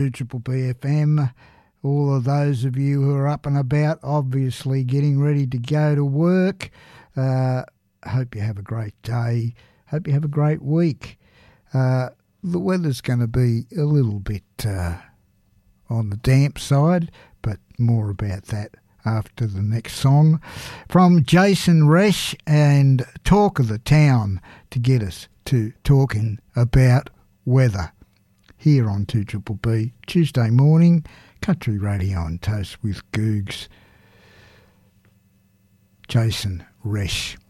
Triple B FM. All of those of you who are up and about, obviously getting ready to go to work. Hope you have a great day. Hope you have a great week. The weather's going to be a little bit on the damp side, but more about that after the next song. From Jason Resch and Talk of the Town to get us to talking about weather. Here on 2BBB, Tuesday morning, Country Radio on Toast with Googs. Jason Resch.